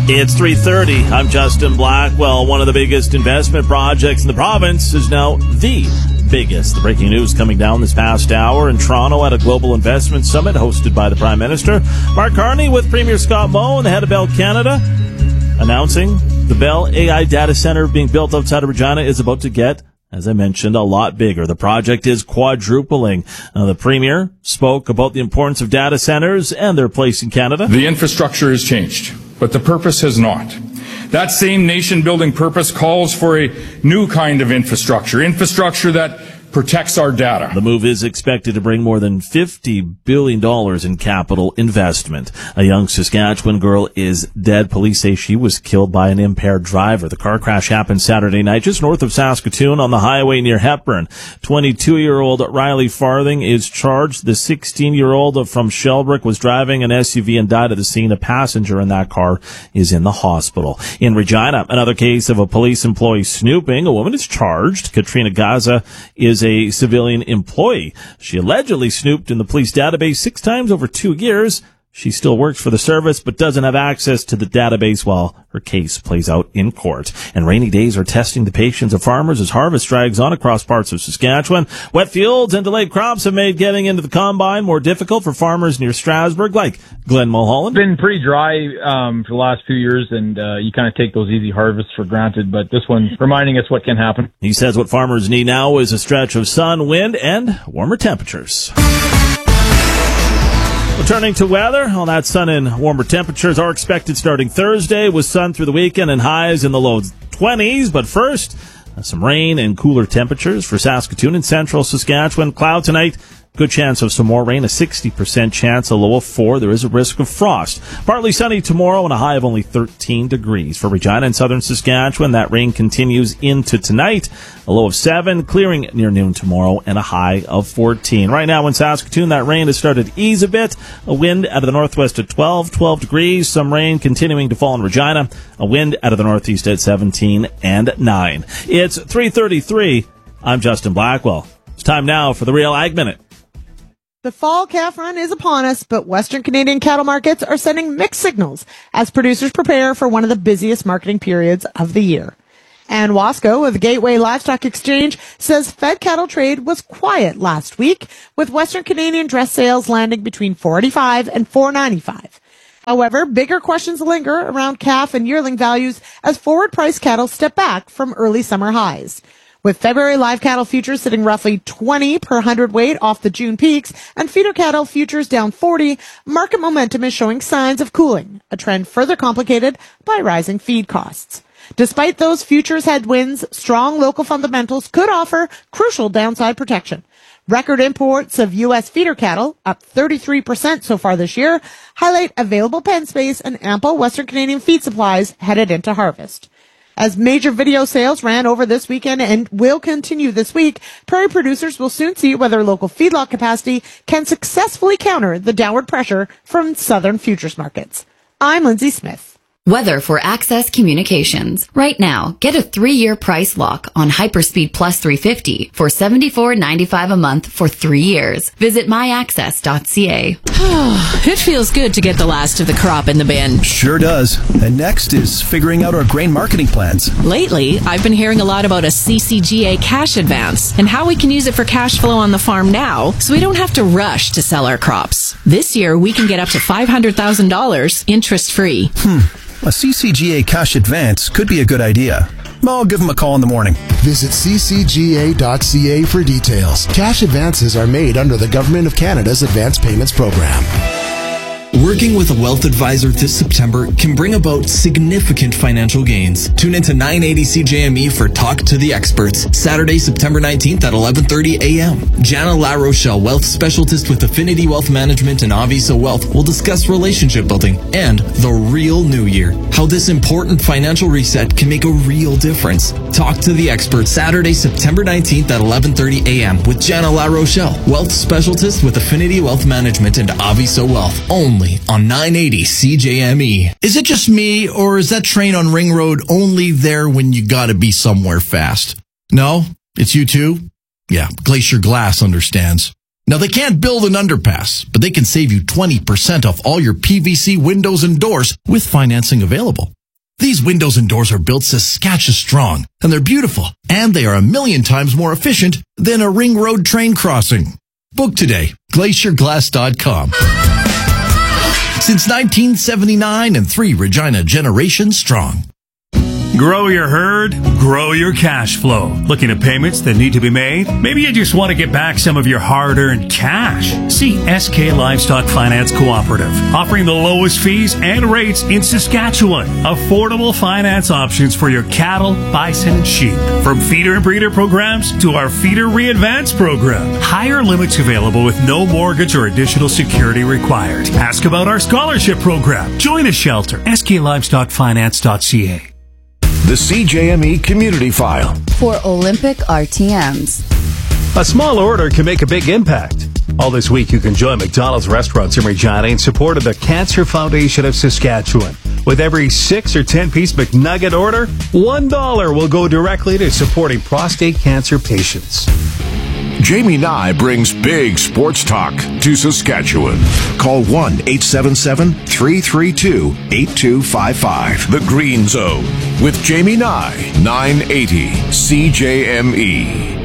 It's 3:30. I'm Justin Blackwell. One of the biggest investment projects in the province is now the biggest. The breaking news coming down this past hour in Toronto at a global investment summit hosted by the Prime Minister. Mark Carney with Premier Scott Moe and the head of Bell Canada announcing the Bell AI data center being built outside of Regina is about to get, as I mentioned, a lot bigger. The project is quadrupling. The Premier spoke about the importance of data centers and their place in Canada. The infrastructure has changed, but the purpose has not. That same nation-building purpose calls for a new kind of infrastructure that protects our data. The move is expected to bring more than $50 billion in capital investment. A young Saskatchewan girl is dead. Police say she was killed by an impaired driver. The car crash happened Saturday night just north of Saskatoon on the highway near Hepburn. 22-year-old Riley Farthing is charged. The 16-year-old from Shelbrick was driving an SUV and died at the scene. A passenger in that car is in the hospital. In Regina, another case of a police employee snooping. A woman is charged. Katrina Gaza is a civilian employee. She allegedly snooped in the police database 6 times over 2 years. She still works for the service, but doesn't have access to the database while her case plays out in court. And rainy days are testing the patience of farmers as harvest drags on across parts of Saskatchewan. Wet fields and delayed crops have made getting into the combine more difficult for farmers near Strasbourg, like Glenn Mulholland. It's been pretty dry for the last few years, and you kind of take those easy harvests for granted, but this one's reminding us what can happen. He says what farmers need now is a stretch of sun, wind, and warmer temperatures. Turning to weather, that sun and warmer temperatures are expected starting Thursday with sun through the weekend and highs in the low 20s. But first, some rain and cooler temperatures for Saskatoon and central Saskatchewan. Cloud tonight. Good chance of some more rain, a 60% chance, a low of 4. There is a risk of frost. Partly sunny tomorrow and a high of only 13 degrees. For Regina and southern Saskatchewan, that rain continues into tonight. A low of 7, clearing near noon tomorrow, and a high of 14. Right now in Saskatoon, that rain has started to ease a bit. A wind out of the northwest at 12 degrees. Some rain continuing to fall in Regina. A wind out of the northeast at 17 and 9. It's 3:33. I'm Justin Blackwell. It's time now for the Real Ag Minute. The fall calf run is upon us, but Western Canadian cattle markets are sending mixed signals as producers prepare for one of the busiest marketing periods of the year. Ann Wasco of the Gateway Livestock Exchange says fed cattle trade was quiet last week, with Western Canadian dress sales landing between $485 and $495. However, bigger questions linger around calf and yearling values as forward price cattle step back from early summer highs. With February live cattle futures sitting roughly 20 per hundredweight off the June peaks and feeder cattle futures down 40, market momentum is showing signs of cooling, a trend further complicated by rising feed costs. Despite those futures headwinds, strong local fundamentals could offer crucial downside protection. Record imports of U.S. feeder cattle, up 33% so far this year, highlight available pen space and ample Western Canadian feed supplies headed into harvest. As major video sales ran over this weekend and will continue this week, prairie producers will soon see whether local feedlot capacity can successfully counter the downward pressure from southern futures markets. I'm Lindsay Smith. Weather for Access Communications. Right now, get a 3-year price lock on Hyperspeed Plus 350 for $74.95 a month for 3 years. Visit myaccess.ca. It feels good to get the last of the crop in the bin. Sure does. And next is figuring out our grain marketing plans. Lately, I've been hearing a lot about a CCGA cash advance and how we can use it for cash flow on the farm now so we don't have to rush to sell our crops. This year, we can get up to $500,000 interest-free. A CCGA cash advance could be a good idea. I'll give them a call in the morning. Visit ccga.ca for details. Cash advances are made under the Government of Canada's Advance Payments Program. Working with a wealth advisor this September can bring about significant financial gains. Tune into 980 CJME for Talk to the Experts, Saturday, September 19th at 11:30 a.m. Jana La Rochelle, wealth specialist with Affinity Wealth Management and Avisa Wealth, will discuss relationship building and the real new year, how this important financial reset can make a real difference. Talk to the Experts, Saturday, September 19th at 11:30 a.m. with Jana La Rochelle, wealth specialist with Affinity Wealth Management and Avisa Wealth, only on 980 CJME. Is it just me, or is that train on Ring Road only there when you gotta be somewhere fast? No? It's you too? Yeah, Glacier Glass understands. Now, they can't build an underpass, but they can save you 20% off all your PVC windows and doors with financing available. These windows and doors are built Saskatchewan strong, and they're beautiful, and they are 1,000,000 times more efficient than a ring road train crossing. Book today, glacierglass.com. Since 1979 and 3 Regina generations strong. Grow your herd, grow your cash flow. Looking at payments that need to be made? Maybe you just want to get back some of your hard-earned cash. See SK Livestock Finance Cooperative, offering the lowest fees and rates in Saskatchewan. Affordable finance options for your cattle, bison, and sheep. From feeder and breeder programs to our Feeder Re-Advance program. Higher limits available with no mortgage or additional security required. Ask about our scholarship program. Join a shelter. SKLivestockFinance.ca. The CJME Community File. For Olympic RTMs. A small order can make a big impact. All this week, you can join McDonald's restaurants in Regina in support of the Cancer Foundation of Saskatchewan. With every 6 or 10-piece McNugget order, $1 will go directly to supporting prostate cancer patients. Jamie Nye brings big sports talk to Saskatchewan. Call 1-877-332-8255. The Green Zone with Jamie Nye, 980 CJME.